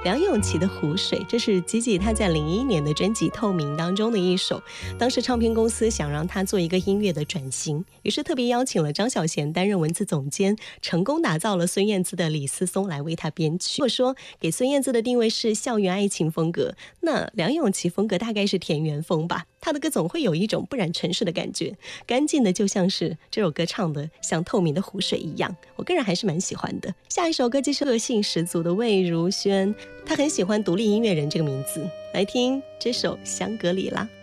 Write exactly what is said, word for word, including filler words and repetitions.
梁咏琪的《湖水》，这是吉吉他在零一年的专辑《透明》当中的一首。当时唱片公司想让他做一个音乐的转型，于是特别邀请了张小娴担任文字总监，成功打造了孙燕姿的李思松来为他编曲。如果说给孙燕姿的定位是校园爱情风格，那梁咏琪风格大概是田园风吧。他的歌总会有一种不染尘世的感觉，干净的就像是这首歌唱的像透明的湖水一样，我个人还是蛮喜欢的。下一首歌就是个性十足的魏如萱，她很喜欢独立音乐人这个名字，来听这首香格里拉。